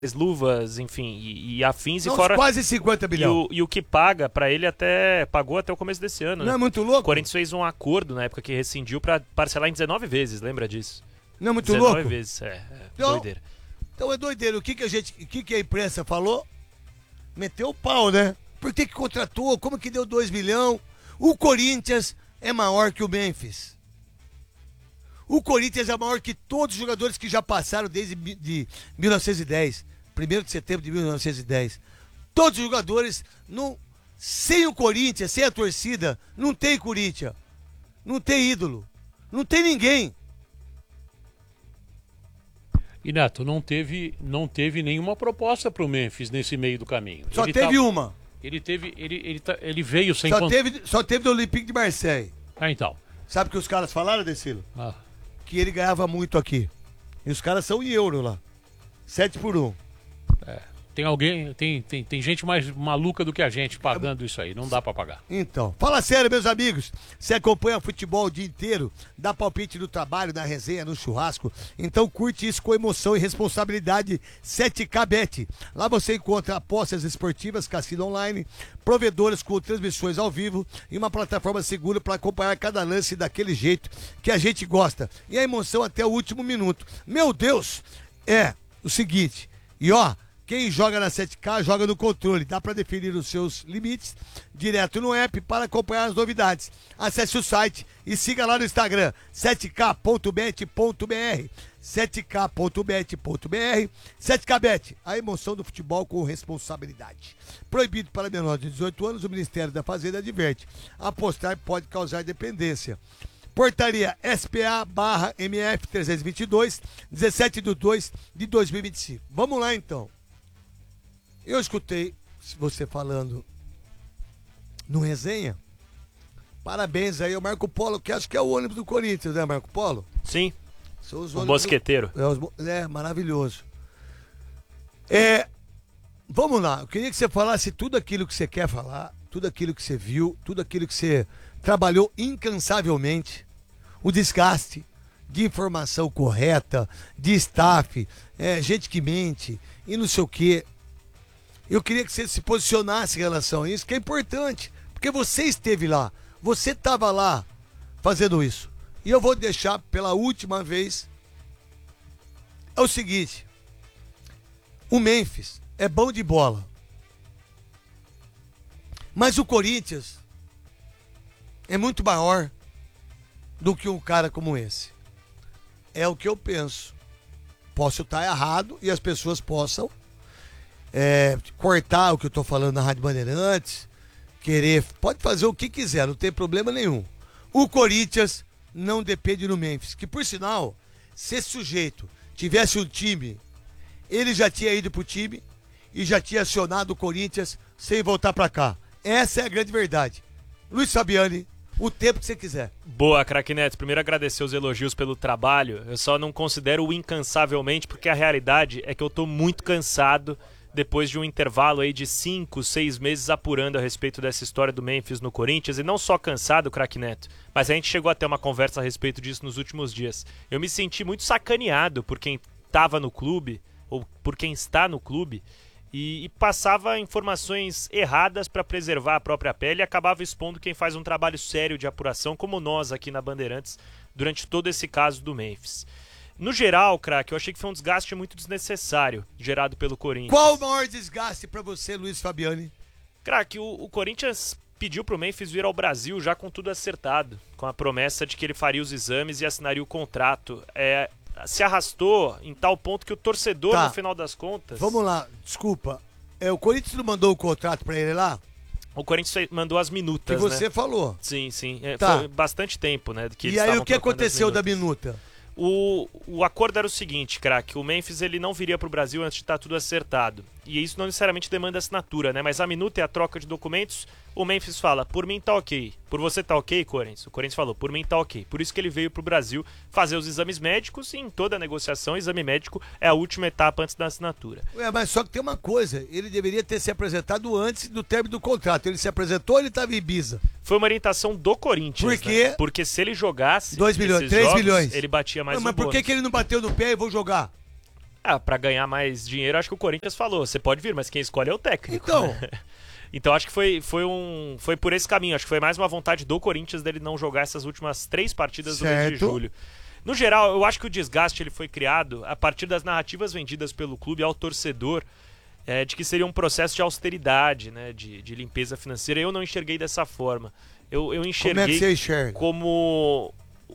luvas, enfim, e afins, Não, e fora... quase 50 bilhões. E o que paga pra ele pagou até o começo desse ano, Não né? é muito louco? O Corinthians fez um acordo na época que rescindiu pra parcelar em 19 vezes, lembra disso? Não é muito 19 louco? vezes, Então, doideira. Então é doideira. O que a imprensa falou? Meteu o pau, né? Por que contratou? Como que deu 2 milhões? O Corinthians é maior que o Memphis. O Corinthians é maior que todos os jogadores que já passaram desde 1910. 1º de setembro de 1910. Todos os jogadores, sem o Corinthians, sem a torcida, não tem Corinthians. Não tem ídolo. Não tem ninguém. E Neto, não teve nenhuma proposta pro Memphis nesse meio do caminho. Só teve uma. Ele veio sem Só teve do Olympique de Marseille. Ah, então. Sabe o que os caras falaram, Decilo? Ah. Que ele ganhava muito aqui. E os caras são em euro lá. 7-1. Tem gente mais maluca do que a gente pagando isso aí. Não dá pra pagar. Então, fala sério, meus amigos. Você acompanha futebol o dia inteiro, dá palpite no trabalho, na resenha, no churrasco. Então curte isso com emoção e responsabilidade. 7K Bet. Lá você encontra apostas esportivas, cassino online, provedores com transmissões ao vivo e uma plataforma segura para acompanhar cada lance daquele jeito que a gente gosta. E a emoção até o último minuto. Meu Deus, é o seguinte. E ó, quem joga na 7K joga no controle. Dá para definir os seus limites direto no app para acompanhar as novidades. Acesse o site e siga lá no Instagram 7k.bet.br 7k.bet.br 7kbet, a emoção do futebol com responsabilidade. Proibido para menores de 18 anos, o Ministério da Fazenda adverte. Apostar pode causar dependência. Portaria SPA/MF 322, 17/2/2025. Vamos lá, então. Eu escutei você falando no resenha. Parabéns aí ao Marco Polo, que acho que é o ônibus do Corinthians, né, Marco Polo? Sim, São os o mosqueteiro. Maravilhoso. Vamos lá, eu queria que você falasse tudo aquilo que você quer falar, tudo aquilo que você viu, tudo aquilo que você trabalhou incansavelmente, o desgaste de informação correta, de staff, gente que mente e não sei o quê. Eu queria que você se posicionasse em relação a isso, que é importante, porque você esteve lá, você estava lá fazendo isso. E eu vou deixar pela última vez, é o seguinte, o Memphis é bom de bola, mas o Corinthians é muito maior do que um cara como esse. É o que eu penso. Posso estar errado e as pessoas possam cortar o que eu estou falando na Rádio Bandeirantes, pode fazer o que quiser, não tem problema nenhum. O Corinthians não depende do Memphis, que por sinal, se esse sujeito tivesse um time, ele já tinha ido pro time e já tinha acionado o Corinthians sem voltar para cá. Essa é a grande verdade. Luiz Fabiani, o tempo que você quiser. Boa, craque Neto. Primeiro agradecer os elogios pelo trabalho. Eu só não considero o incansavelmente, porque a realidade é que eu tô muito cansado depois de um intervalo aí de 5, 6 meses apurando a respeito dessa história do Memphis no Corinthians, e não só cansado, craque Neto, mas a gente chegou a ter uma conversa a respeito disso nos últimos dias. Eu me senti muito sacaneado por quem estava no clube, ou por quem está no clube, e passava informações erradas para preservar a própria pele e acabava expondo quem faz um trabalho sério de apuração, como nós aqui na Bandeirantes, durante todo esse caso do Memphis. No geral, craque, eu achei que foi um desgaste muito desnecessário gerado pelo Corinthians. Qual o maior desgaste pra você, Luiz Fabiani? Craque, o Corinthians pediu pro Memphis vir ao Brasil já com tudo acertado, com a promessa de que ele faria os exames e assinaria o contrato. Se arrastou em tal ponto que o torcedor, no final das contas... Vamos lá, desculpa. O Corinthians não mandou o contrato pra ele lá? O Corinthians mandou as minutas, que você falou. Sim, sim. Tá. Foi bastante tempo, né? Que e aí o que aconteceu da minuta? O acordo era o seguinte, craque, o Memphis ele não viria para o Brasil antes de estar tudo acertado. E isso não necessariamente demanda assinatura, né? Mas a minuta é a troca de documentos. O Memphis fala, por mim tá ok. Por você tá ok, Corinthians? O Corinthians falou, por mim tá ok. Por isso que ele veio pro Brasil fazer os exames médicos, e em toda a negociação, o exame médico é a última etapa antes da assinatura. Mas só que tem uma coisa, ele deveria ter se apresentado antes do término do contrato. Ele se apresentou ou ele estava em Ibiza? Foi uma orientação do Corinthians. Por quê? Né? Porque se ele jogasse 2 milhões, 3 jogos, milhões. ele batia mais Mas por que ele não bateu no pé e vou jogar? Pra ganhar mais dinheiro, acho que o Corinthians falou, você pode vir, mas quem escolhe é o técnico. Então, né? Então acho que foi por esse caminho. Acho que foi mais uma vontade do Corinthians dele não jogar essas últimas 3 partidas do mês de julho. No geral, eu acho que o desgaste ele foi criado a partir das narrativas vendidas pelo clube ao torcedor, de que seria um processo de austeridade, né, de limpeza financeira. Eu não enxerguei dessa forma. Eu enxerguei como é que você enxerga? Como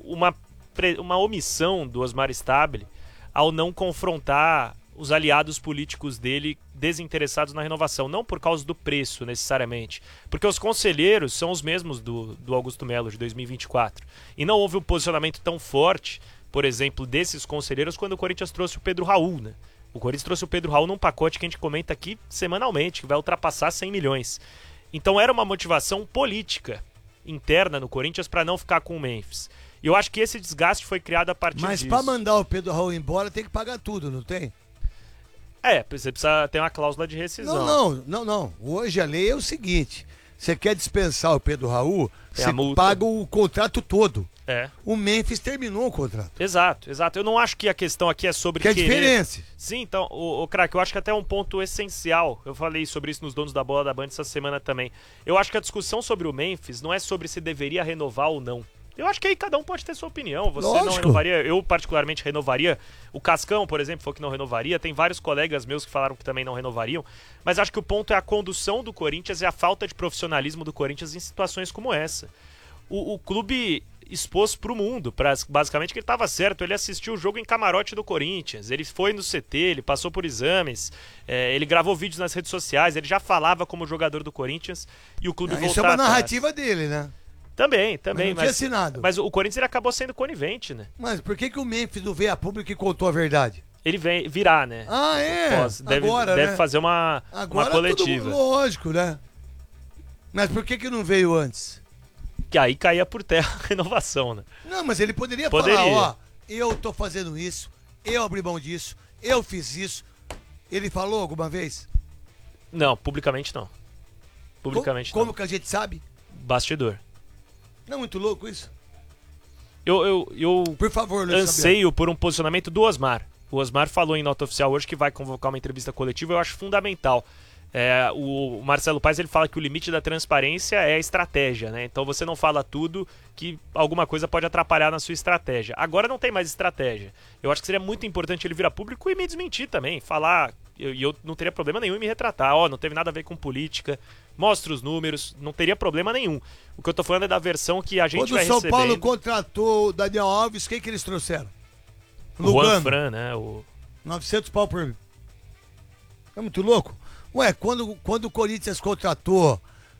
uma omissão do Osmar Stabile ao não confrontar os aliados políticos dele desinteressados na renovação. Não por causa do preço, necessariamente. Porque os conselheiros são os mesmos do Augusto Melo, de 2024. E não houve um posicionamento tão forte, por exemplo, desses conselheiros quando o Corinthians trouxe o Pedro Raul, né? O Corinthians trouxe o Pedro Raul num pacote que a gente comenta aqui semanalmente, que vai ultrapassar 100 milhões. Então era uma motivação política interna no Corinthians para não ficar com o Memphis. E eu acho que esse desgaste foi criado a partir disso. Mas para mandar o Pedro Raul embora tem que pagar tudo, não tem? Você precisa ter uma cláusula de rescisão. Não. Hoje a lei é o seguinte: você quer dispensar o Pedro Raul, você paga o contrato todo. O Memphis terminou o contrato. Exato. Eu não acho que a questão aqui é sobre que é diferença. Sim, então, o craque, eu acho que até é um ponto essencial. Eu falei sobre isso nos Donos da Bola da Band essa semana também. Eu acho que a discussão sobre o Memphis não é sobre se deveria renovar ou não. Eu acho que aí cada um pode ter sua opinião. Você Lógico. não renovaria, eu particularmente renovaria. O Cascão, por exemplo, falou que não renovaria. Tem vários colegas meus que falaram que também não renovariam. Mas acho que o ponto é a condução do Corinthians e a falta de profissionalismo do Corinthians em situações como essa. O clube expôs pro mundo, basicamente, que ele estava certo. Ele assistiu o jogo em camarote do Corinthians, ele foi no CT, ele passou por exames, ele gravou vídeos nas redes sociais, ele já falava como jogador do Corinthians e o clube voltou Isso é uma narrativa dele, né? Também. Mas não tinha assinado. Mas o Corinthians ele acabou sendo conivente, né? Mas por que o Memphis não veio a público e contou a verdade? Ele virá, né? Deve fazer uma coletiva. Lógico, né? Mas por que não veio antes? Que aí caía por terra a renovação, né? Não, mas ele poderia falar, eu tô fazendo isso, eu abri mão disso, eu fiz isso. Ele falou alguma vez? Não, publicamente não. Como que a gente sabe? Bastidor. Não é muito louco isso? Eu por favor, Luiz anseio por um posicionamento do Osmar. O Osmar falou em nota oficial hoje que vai convocar uma entrevista coletiva, eu acho fundamental. O Marcelo Paes ele fala que o limite da transparência é a estratégia, né? Então você não fala tudo que alguma coisa pode atrapalhar na sua estratégia. Agora não tem mais estratégia. Eu acho que seria muito importante ele vir a público e me desmentir também, falar, e eu não teria problema nenhum em me retratar, não teve nada a ver com política, mostra os números, não teria problema nenhum. O que eu tô falando é da versão que a gente vai recebendo. Quando o São Paulo contratou o Daniel Alves, quem que eles trouxeram? O Juan Fran, né? 900 pau por... É muito louco? Ué, quando o Corinthians contratou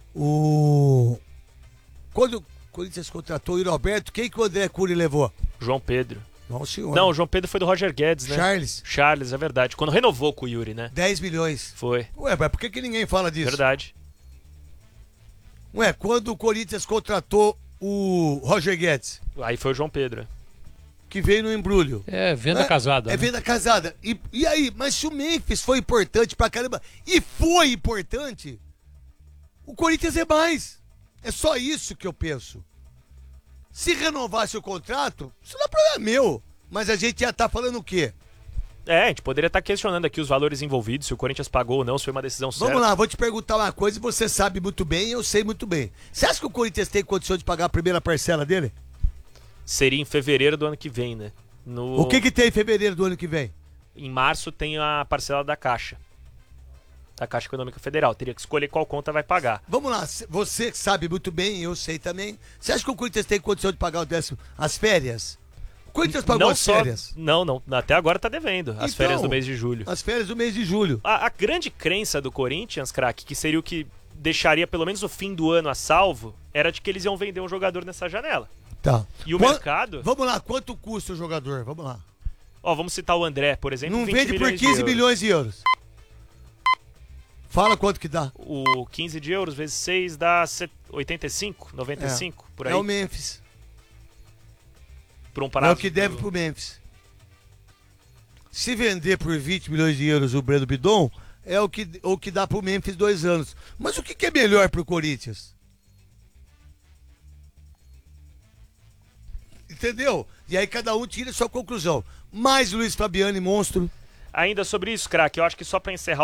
Quando o Corinthians contratou o Roberto, quem que o André Cury levou? João Pedro. Não, senhor. Não, o João Pedro foi do Roger Guedes, né? Charles, é verdade. Quando renovou com o Yuri, né? 10 milhões. Foi. Ué, mas por que ninguém fala disso? Verdade. Ué, quando o Corinthians contratou o Roger Guedes? Aí foi o João Pedro. Que veio no embrulho. Venda casada. É venda casada. E aí, mas se o Memphis foi importante pra caramba, e foi importante, o Corinthians é mais. É só isso que eu penso. Se renovasse o contrato, isso não é problema meu. Mas a gente já tá falando o quê? A gente poderia estar questionando aqui os valores envolvidos, se o Corinthians pagou ou não, se foi uma decisão certa. Vamos lá, vou te perguntar uma coisa e você sabe muito bem e eu sei muito bem. Você acha que o Corinthians tem condição de pagar a primeira parcela dele? Seria em fevereiro do ano que vem, né? O que tem em fevereiro do ano que vem? Em março tem a parcela da Caixa. Da Caixa Econômica Federal. Teria que escolher qual conta vai pagar. Vamos lá, você sabe muito bem, eu sei também. Você acha que o Corinthians tem condição de pagar as férias? O Corinthians pagou as férias? Não. Até agora tá devendo. As férias do mês de julho. As férias do mês de julho. A grande crença do Corinthians, craque, que seria o que deixaria pelo menos o fim do ano a salvo, era de que eles iam vender um jogador nessa janela. Tá. E o mercado... Vamos lá, quanto custa o jogador? Vamos lá. Vamos citar o André, por exemplo. Não vende por 15 milhões de euros. Fala quanto que dá. O 15 de euros vezes 6 dá 85, 95, por aí. É o Memphis. Por um prazo. É o que deve pro Memphis. Se vender por 20 milhões de euros o Breno Bidon, é o que dá pro Memphis 2 anos. Mas o que é melhor pro Corinthians? Entendeu? E aí cada um tira a sua conclusão. Mais Luiz Fabiani, monstro. Ainda sobre isso, craque, eu acho que só para encerrar